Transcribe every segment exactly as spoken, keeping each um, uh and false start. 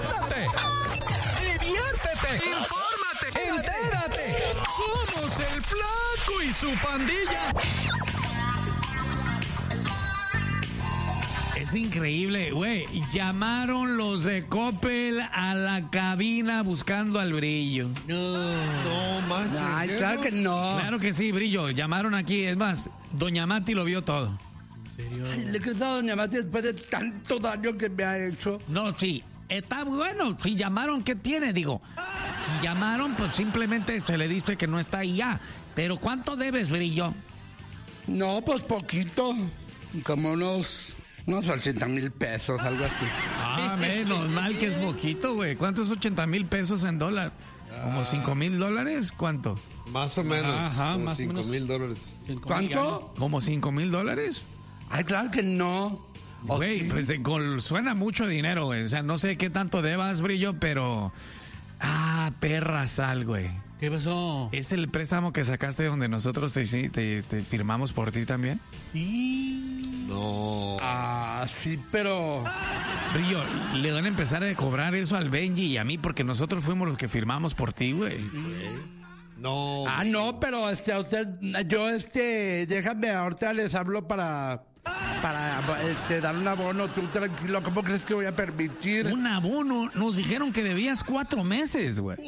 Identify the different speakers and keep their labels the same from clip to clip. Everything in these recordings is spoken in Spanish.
Speaker 1: ¡Levántate! ¡Diviértete! ¡Infórmate! ¡Entérate! ¡Somos el Flaco y su pandilla! Es increíble, güey. Llamaron los de Coppel a la cabina buscando al Brillo.
Speaker 2: No, no manches.
Speaker 3: Ay, claro que no.
Speaker 1: Claro que sí, Brillo. Llamaron aquí. Es más, Doña Mati lo vio todo.
Speaker 2: ¿En serio?
Speaker 3: Ay, le crees a Doña Mati después de tanto daño que me ha hecho.
Speaker 1: No, sí. Está bueno. Si llamaron, ¿qué tiene? Digo, si llamaron, pues simplemente se le dice que no está ahí ya. Pero ¿cuánto debes, Brillo?
Speaker 3: No, pues poquito. Como unos, unos ochenta mil pesos, algo así.
Speaker 1: Ah, menos mal que es poquito, güey. ¿Cuánto es ochenta mil pesos en dólar? ¿Como cinco mil dólares? ¿Cuánto?
Speaker 2: Más o menos.
Speaker 1: Ajá,
Speaker 2: como
Speaker 1: más o
Speaker 2: cinco
Speaker 1: menos.
Speaker 2: mil dólares.
Speaker 3: ¿Cuánto?
Speaker 1: ¿Como cinco mil dólares?
Speaker 3: Ay, claro que no. ¿O
Speaker 1: Güey,
Speaker 3: sí?
Speaker 1: pues de- con- suena mucho dinero, güey. O sea, no sé qué tanto debas, Brillo, pero... Ah, perra sal, güey.
Speaker 4: ¿Qué pasó?
Speaker 1: ¿Es el préstamo que sacaste donde nosotros te, hici- te- te firmamos por ti también?
Speaker 2: No.
Speaker 3: Ah, sí, pero...
Speaker 1: Brillo, le van a empezar a cobrar eso al Benji y a mí porque nosotros fuimos los que firmamos por ti, güey.
Speaker 2: No.
Speaker 3: Ah, no, pero este, a usted, yo este, déjame, ahorita les hablo para, para, este, dar un abono, tú tranquilo, ¿cómo crees que voy a permitir?
Speaker 1: Un abono, nos dijeron que debías cuatro meses, güey.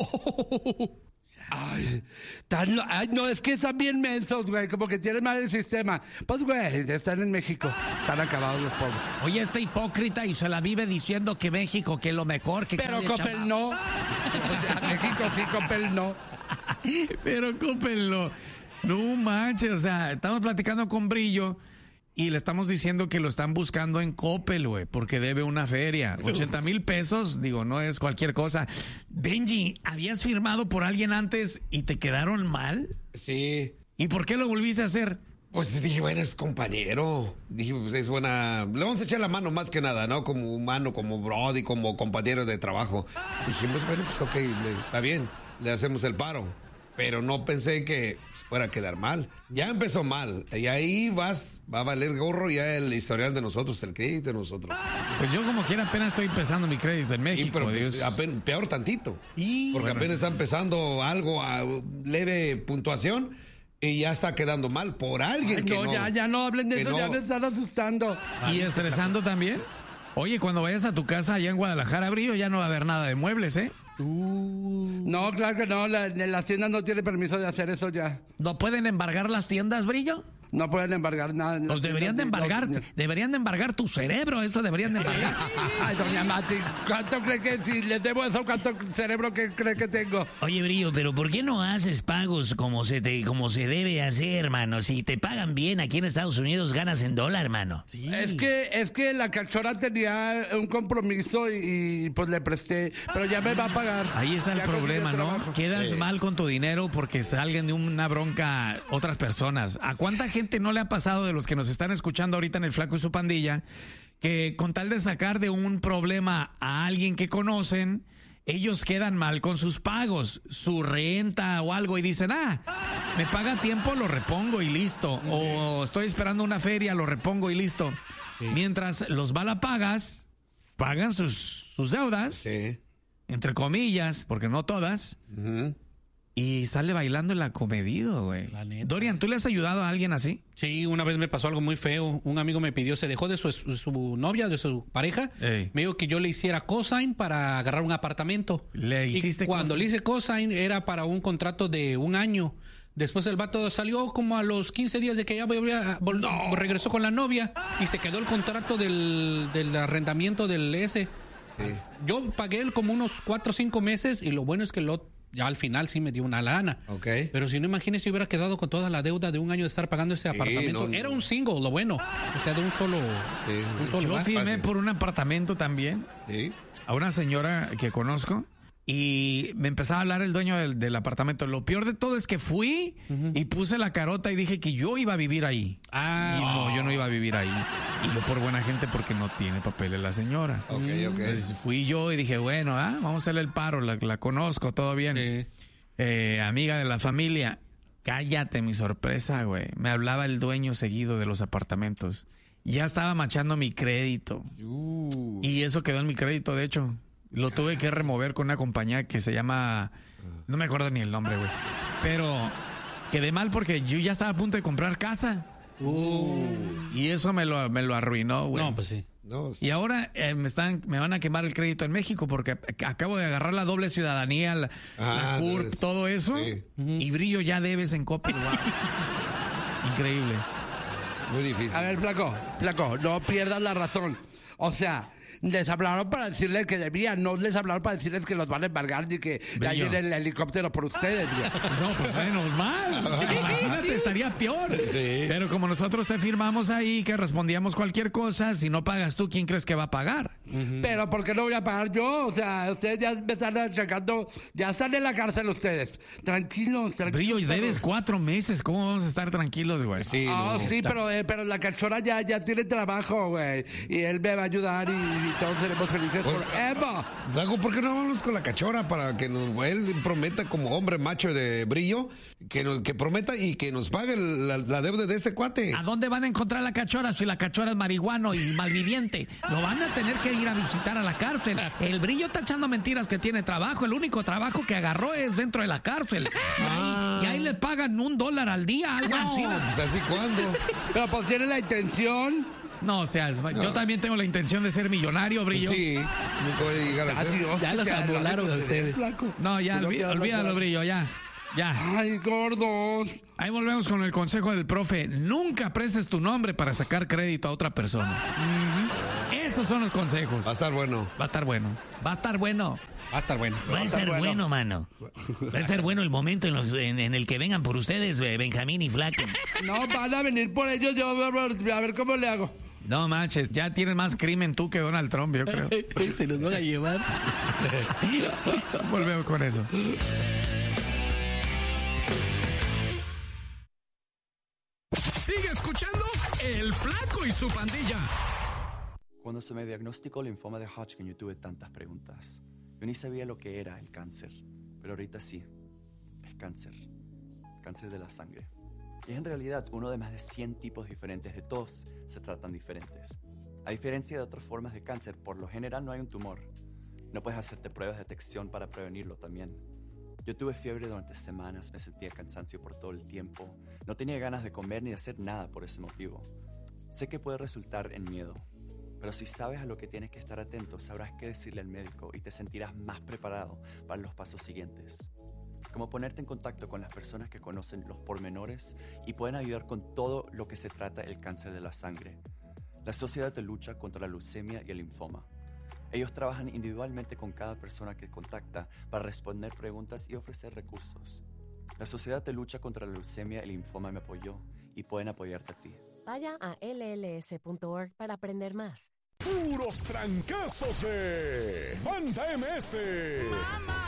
Speaker 3: Ay, tan- ay, no, es que están bien mensos, güey, como que tienen mal el sistema. Pues, güey, están en México, están acabados los pobres.
Speaker 1: Oye, este hipócrita y se la vive diciendo que México, que lo mejor, que...
Speaker 3: Pero
Speaker 1: cada
Speaker 3: Coppel
Speaker 1: chava-
Speaker 3: no. O sea, México sí, Coppel no.
Speaker 1: Pero Coppel no. No manches, o sea, estamos platicando con Brillo y le estamos diciendo que lo están buscando en Coppel, güey, porque debe una feria. ochenta mil pesos, digo, no es cualquier cosa. Benji, ¿habías firmado por alguien antes y te quedaron mal?
Speaker 2: Sí.
Speaker 1: ¿Y por qué lo volviste a hacer?
Speaker 2: Pues dije, bueno, es compañero. Dije, pues es buena. Le vamos a echar la mano más que nada, ¿no? Como humano, como brody, como compañero de trabajo. Dijimos, bueno, pues ok, le- está bien, le hacemos el paro. Pero no pensé que se fuera a quedar mal. Ya empezó mal. Y ahí vas, va a valer gorro ya el historial de nosotros, el crédito de nosotros.
Speaker 1: Pues yo como quiera apenas estoy empezando mi crédito en
Speaker 2: Y,
Speaker 1: México.
Speaker 2: pero pues,
Speaker 1: Dios.
Speaker 2: apen- peor tantito.
Speaker 1: Y-
Speaker 2: Porque
Speaker 1: Bueno,
Speaker 2: apenas
Speaker 1: sí.
Speaker 2: está empezando algo a leve puntuación y ya está quedando mal por alguien
Speaker 3: Ay,
Speaker 2: que
Speaker 3: no,
Speaker 2: no.
Speaker 3: ya, ya no hablen de
Speaker 2: que
Speaker 3: eso,
Speaker 2: no-
Speaker 3: ya me están asustando.
Speaker 1: ¿Y estresando también? Oye, cuando vayas a tu casa allá en Guadalajara, Brillo, ya no va a haber nada de muebles, ¿eh?
Speaker 3: No, claro que no, la, las tiendas no tienen permiso de hacer eso ya.
Speaker 1: ¿No pueden embargar las tiendas, Brillo?
Speaker 3: No pueden embargar nada.
Speaker 1: Los deberían de embargar, deberían de embargar tu cerebro, eso deberían de embargar.
Speaker 3: Ay, doña Mati, ¿cuánto cree que si les debo eso, cuánto cerebro que cree que tengo?
Speaker 5: Oye, Brillo, pero ¿por qué no haces pagos como se te, como se debe hacer, hermano? Si te pagan bien aquí en Estados Unidos, ganas en dólar, hermano.
Speaker 3: Es que, es que la cachorra tenía un compromiso y, y, pues le presté, pero ya me va a pagar.
Speaker 1: Ahí está el
Speaker 3: Ya consiguió
Speaker 1: problema, ¿no?
Speaker 3: trabajo.
Speaker 1: Quedas
Speaker 2: Sí.
Speaker 1: mal con tu dinero porque salgan de una bronca otras personas. ¿A cuánta gente no le ha pasado de los que nos están escuchando ahorita en El Flaco y su pandilla que con tal de sacar de un problema a alguien que conocen, ellos quedan mal con sus pagos, su renta o algo y dicen, ah, me paga a tiempo, lo repongo y listo. O estoy esperando una feria, lo repongo y listo. Mientras los pagas, pagan sus, sus deudas,
Speaker 2: Sí.
Speaker 1: entre comillas, porque no todas,
Speaker 2: Ujú.
Speaker 1: y sale bailando el acomedido, güey.
Speaker 4: La neta.
Speaker 1: Dorian, ¿tú le has ayudado a alguien así?
Speaker 4: Sí, una vez me pasó algo muy feo. Un amigo me pidió, se dejó de su, su novia, de su pareja.
Speaker 1: Ey.
Speaker 4: Me dijo que yo le hiciera cosign para agarrar un apartamento.
Speaker 1: ¿Le hiciste
Speaker 4: y cuando
Speaker 1: cosign?
Speaker 4: le hice cosign era para un contrato de un año. Después el vato salió como a los quince días de que ya volvía- vol- regresó con la novia y se quedó el contrato del, del arrendamiento del S.
Speaker 2: Sí.
Speaker 4: Yo pagué él como unos cuatro o cinco meses y lo bueno es que lo ya al final sí me dio una lana.
Speaker 2: Ok.
Speaker 4: Pero si no, imagínese si hubiera quedado con toda la deuda de un año de estar pagando ese apartamento.
Speaker 2: no, no.
Speaker 4: Era un single, lo bueno. O sea, de un solo.
Speaker 2: Sí.
Speaker 4: un solo
Speaker 1: Yo
Speaker 4: bar.
Speaker 1: firmé
Speaker 2: fácil.
Speaker 1: por un apartamento también
Speaker 2: Sí.
Speaker 1: a una señora que conozco y me empezaba a hablar el dueño del, del apartamento. Lo peor de todo es que fui y puse la carota y dije que yo iba a vivir ahí.
Speaker 4: Ah,
Speaker 1: Y no, yo no iba a vivir ahí. Y yo por buena gente porque no tiene papeles la señora.
Speaker 2: Ok, ok.
Speaker 1: Entonces fui yo y dije, bueno, ah, vamos a hacerle el paro, la, la conozco, todo bien.
Speaker 4: sí.
Speaker 1: Eh, amiga de la familia, cállate mi sorpresa, güey. Me hablaba el dueño seguido de los apartamentos. Ya estaba machando mi crédito.
Speaker 2: Uh.
Speaker 1: Y eso quedó en mi crédito, de hecho. Lo tuve que remover con una compañía que se llama... No me acuerdo ni el nombre, güey. Pero quedé mal porque yo ya estaba a punto de comprar casa. Uh. Y eso me lo, me lo arruinó, güey.
Speaker 4: No, pues sí.
Speaker 2: No, sí.
Speaker 1: Y ahora eh, me están me van a quemar el crédito en México porque acabo de agarrar la doble ciudadanía, la,
Speaker 2: Ah,
Speaker 1: la C U R P,
Speaker 2: debes.
Speaker 1: todo eso.
Speaker 2: Sí.
Speaker 1: Y Brillo ya debes en Coppel. Wow. Increíble.
Speaker 2: Muy difícil.
Speaker 3: A ver, flaco, flaco, no pierdas la razón. O sea, les hablaron para decirles que debían, no les hablaron para decirles que los van a embargar ni que ya
Speaker 1: Brillo.
Speaker 3: viene el helicóptero por ustedes, güey.
Speaker 1: No, pues menos mal. Imagínate, estaría peor.
Speaker 2: Sí.
Speaker 1: Pero como nosotros te firmamos ahí que respondíamos cualquier cosa, si no pagas tú, ¿quién crees que va a pagar?
Speaker 3: Pero ¿por qué no voy a pagar yo? O sea, ustedes ya me están achacando, ya están en la cárcel ustedes. Tranquilos, tranquilos.
Speaker 1: Brillo, y debes cuatro meses. ¿Cómo vamos a estar tranquilos, güey?
Speaker 2: Sí,
Speaker 3: Ah,
Speaker 2: no.
Speaker 3: sí, pero, eh, pero la cachorra ya, ya tiene trabajo, güey. Y él me va a ayudar y, y todos seremos felices
Speaker 2: Bueno,
Speaker 3: por Emma.
Speaker 2: Dago, ¿por qué no vamos con la cachora para que nos, él prometa como hombre macho de Brillo, que, nos, que prometa y que nos pague la, la deuda de este cuate?
Speaker 1: ¿A dónde van a encontrar la cachora si la cachora es marihuano y malviviente? Lo van a tener que ir a visitar a la cárcel. El Brillo está echando mentiras que tiene trabajo. El único trabajo que agarró es dentro de la cárcel. Y ahí, y ahí le pagan un dólar al día, algo así.
Speaker 2: Pues así cuándo.
Speaker 3: Pero pues tiene la intención.
Speaker 1: No, o sea, yo también tengo la intención de ser millonario, Brillo.
Speaker 2: Sí, nunca voy a llegar a ser.
Speaker 3: Adiós,
Speaker 4: Ya los
Speaker 3: lo
Speaker 4: amolaron
Speaker 3: dejo
Speaker 4: a
Speaker 3: de
Speaker 4: ustedes.
Speaker 3: ver, flaco.
Speaker 1: No, ya,
Speaker 3: No
Speaker 1: olví-
Speaker 3: quiero
Speaker 1: olvídalo,
Speaker 3: hablar.
Speaker 1: Brillo, ya. Ya.
Speaker 3: Ay, gordos.
Speaker 1: Ahí volvemos con el consejo del profe. Nunca prestes tu nombre para sacar crédito a otra persona. Esos son los consejos.
Speaker 2: Va a estar bueno.
Speaker 1: Va a estar bueno. Va a estar bueno.
Speaker 4: Va a estar bueno.
Speaker 5: Va a ser
Speaker 3: bueno.
Speaker 5: bueno, mano. Va a ser bueno el momento en, los- en- en el que vengan por ustedes, eh, Benjamín y Flaco.
Speaker 3: No, van a venir por ellos. Yo a ver cómo le hago.
Speaker 1: No manches, ya tienes más crimen tú que Donald Trump, yo creo.
Speaker 4: Se los van a llevar.
Speaker 1: Volvemos con eso. Sigue escuchando El Flaco y su pandilla.
Speaker 6: Cuando se me diagnosticó linfoma de Hodgkin, yo tuve tantas preguntas. Yo ni sabía lo que era el cáncer, pero ahorita sí. Es cáncer. Cáncer de la sangre. Y es en realidad uno de más de cien tipos diferentes. De todos se tratan diferentes. A diferencia de otras formas de cáncer, por lo general no hay un tumor. No puedes hacerte pruebas de detección para prevenirlo también. Yo tuve fiebre durante semanas, me sentía cansancio por todo el tiempo. No tenía ganas de comer ni de hacer nada por ese motivo. Sé que puede resultar en miedo, pero si sabes a lo que tienes que estar atento, sabrás qué decirle al médico y te sentirás más preparado para los pasos siguientes. Como ponerte en contacto con las personas que conocen los pormenores y pueden ayudar con todo lo que se trata el cáncer de la sangre. La Sociedad de Lucha contra la Leucemia y el Linfoma. Ellos trabajan individualmente con cada persona que contacta para responder preguntas y ofrecer recursos. La Sociedad de Lucha contra la Leucemia y el Linfoma me apoyó y pueden apoyarte a ti.
Speaker 7: Vaya a L L S punto org para aprender más.
Speaker 8: Puros trancazos de Banda M S.